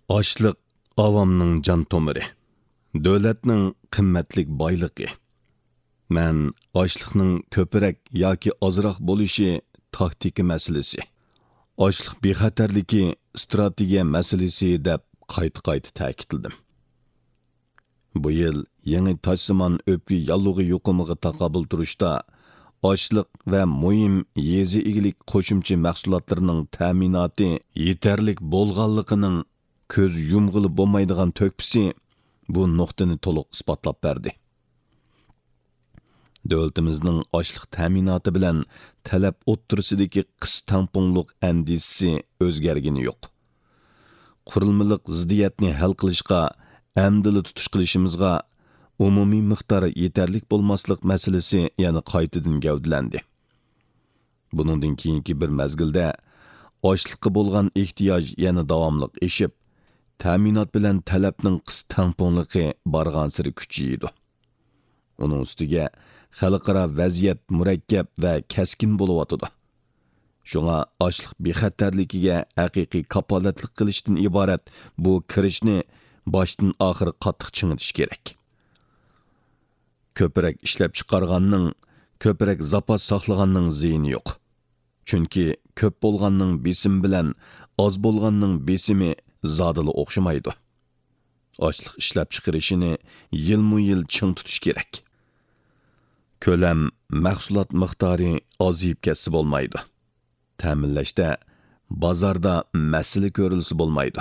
Açlıq avamның can tomiri, dövlətning qimmatlik boyligi. Mən açlıqның köpürək yoki azroq bo'lishi taktika masalasi. Açlıq bexatarligi strategiya masalasi deb qayta ta'kidladim. Bu yil yangi tashsimon o'pki yallug'i yuqumiga taqobil turishda açlıq və muhim yezi igilik qo'shimcha mahsulotlarining ta'minoti yetarlik bo'lganligining ko'z yumg'ili bo'lmaydigan to'kpisi bu nuqtani to'liq isbotlab berdi. Davlatimizning ochliq ta'minoti bilan talab o'ttirisidagi qis tamponliq andisi o'zgargani yo'q. Qurilmaliq ziddiyatni hal qilishga, amdili tutish qilishimizga umumiy miqdor yetarlik bo'lmaslik masalasi yana qaytadan gavdalandi. Buningdan keyingi bir mezgilda ochliqqa bo'lgan ehtiyoj yana davomli eshib, ta'minot bilan talabning qis tamponligi borgan sari kuchaydi. Uning ustiga xalqaro vaziyat murakkab va kaskin bo'layotdi. Shunga ochliq bexatarligiga haqiqiy kapolatlik qilishdan iborat bu kirishni boshdan oxir qattiq chingitish kerak. Ko'proq ishlab chiqarganning, ko'proq zapas saqlaganning ziyni yo'q. Chunki ko'p bo'lganning besim bilan oz bo'lganning besimi zodili o'xshamaydi. Ochliq ishlab chiqarishini yilma-yil ching tutish kerak. Ko'lam mahsulot miqdori ozayib ketsa bo'lmaydi. Ta'minlashda bozorda masala ko'rilsa bo'lmaydi.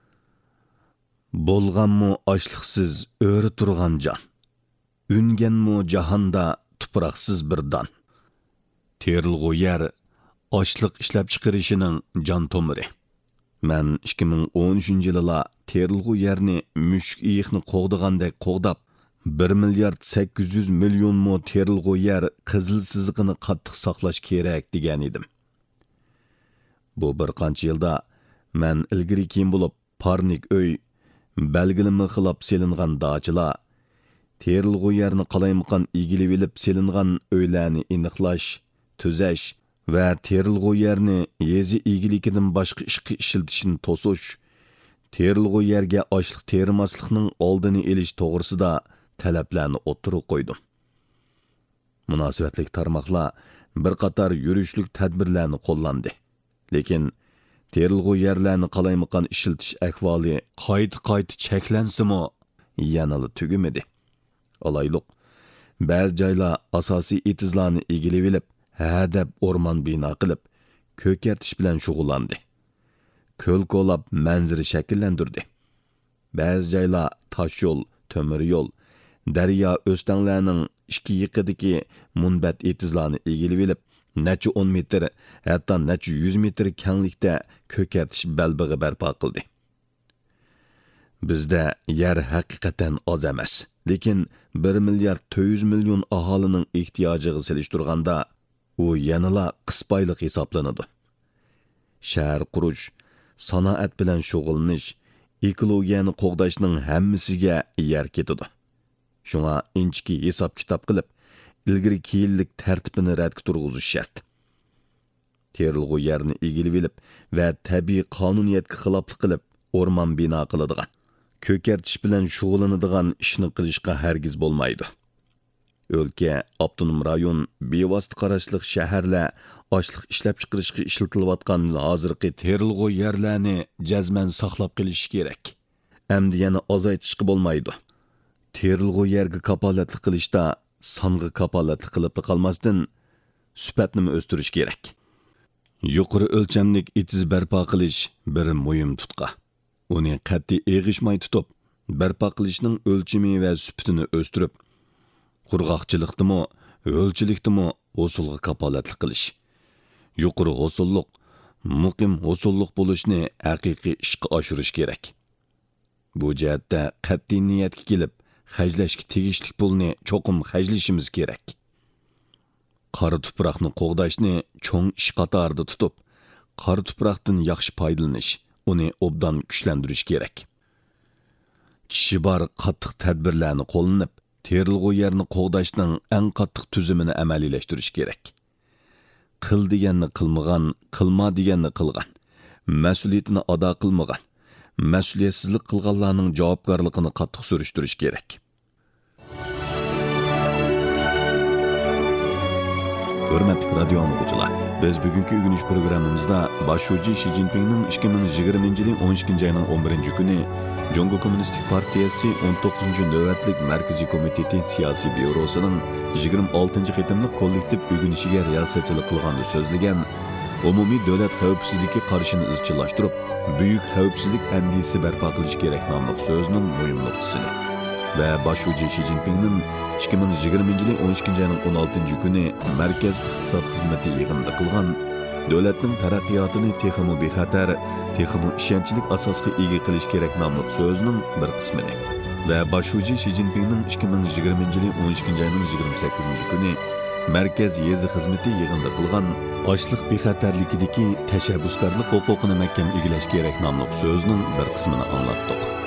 Bo'lganmi ochliqsiz o'ri turgan jon. Unganmi jahonda tuproqsiz bir don. Terilg'u yer ochliq ishlab chiqarishining jon tomiri. Men 2013-yilda terilg'u yerni mushuk iyiqni qo'g'digandek qo'g'dab 1 milliard 800 million mo terilg'u yer qizil siziqini qattiq saqlash kerak degan edim. Bu bir qancha yilda men ilgari keyin bo'lib parnik uy, belgilimi xilab selingan dachilar, terilg'u yerni qalaymaqan egilib elib selingan uylarni aniqlash, tuzash va terilg'u yerni yezi egilikidan boshqa ishga ishiltishini to'sish, terilg'u yerga ochliq terimaslikning oldini olish to'g'risida talablarni o'ttirib qo'ydim. Munosabatli tarmoqlar bir qator yurishlik tadbirlarni qo'llandi. Lekin terilg'u yerlarni qalaymaqan ishiltish ahvoli qayta cheklansimi yanali tugimidi. Olayliq, ba'zi joylar asosiy etizlarni egilib elib, hadab o'rmon bino qilib, ko'kartish bilan shug'ullandi. Ko'l-ko'lab manzara shakllantirdi. Ba'zi joylar tosh yo'l, temir yo'l, daryo o'stanlarning ikki yiqidagi munbat etizlarni egilib elib, necha 10 metr, hatto necha 100 metr kenglikda ko'kartish balbig'i barpo qildi. Bizda yer haqiqatan oz emas, lekin 1 milliard 400 million aholining ehtiyojiga selishtirganda u yanala qisbaylik hisoblanadi. Shahar qurish, sanoat bilan shug'ullanish, ekologiyani qo'g'dashning hammasiga yer ketadi. Shunga inchki hisob kitob qilib, ilgari keyinlik tartibini radga turg'izish shart. Terilg'u yerni egilib elib va tabiiy qonuniyatga xiloflik qilib o'rmon bino qiladigan, ko'kartish bilan shug'ullanadigan ishni qilishga hargiz bo'lmaydi. O'lka, avtonom rayon, bevosita qarashliq shaharlar ochliq ishlab chiqarishga ishlatilayotgan hozirgi terilg'u yerlarni jazman saqlab qilish kerak. Endi yana ozaytishga bo'lmaydi. Terilg'u yerga kapolatlik qilishda songa kapolatlik qilib qolmasdan sifatni o'stirish kerak. Yuqori o'lchamlik etiz barpo qilish bir muhim tutqa. Uni qat'iy eg'ishmay tutib, barpo qilishning o'lchami va sifatini o'stirib, qurg'oqchilikdimi, o'lchilikdimi usulga kapolatlik qilish. Yuqori usulliq, muqim usulliq bo'lishni haqiqiy ishga oshirish kerak. Bu jihatda qat'iy niyatga kelib, xajlashga tegishli pulni cho'qim xajlashimiz kerak. Qora tuproqni qo'g'dashni cho'ng ish qatorida tutib, qora tuproqdan yaxshi foydalanish, uni obdan kuchlantirish kerak. Kishi bor qattiq tadbirlarni qo'llanib, terilg'u yerni qo'g'dashning eng qattiq tuzumini amaliylashtirish kerak. Qil deganni qilmagan, qilma deganni qilgan, mas'uliyatini ado qilmagan, mas'uliyatsizlik qilganlarning javobgarligini qattiq surishtirish kerak. Hürmetli radyo anlıqçılar, biz bugünkü ügünüş programımızda başucu Xi Jinping'nin 2020 yılın 12. ayının 11. günü Jongo Komünistik Partiyası 19. növetlik Merkezi Komiteti Siyasi Bürosu'nun 26. qitimlik kollektiv ügünüşüge riyasatçılık kılgandı sözlegen, umumiy davlat xavfsizligi qarshini izchillashtirib, buyuk xavfsizlik andisi barpo qilish kerak nomli so'zning muhim nuqtasini va boshuvchi Xi Jinpingning 2020 yilning 12 ayning 16 kuni Markaz iqtisod xizmati yig'inida qilgan davlatning taraqqiyotini texmo bexatar, texmo ishonchlik asosga ega qilish kerak nomli so'zning bir qismini va boshuvchi Xi Jinpingning 2020 yilning 12 ayning 28 kuni Merkez yezi xizmati yig'inida qilgan ochliq bexatarligidagi tashabbuskorlik huquqini mahkam egilash kerak nomli so'zning bir qismini anglatdik.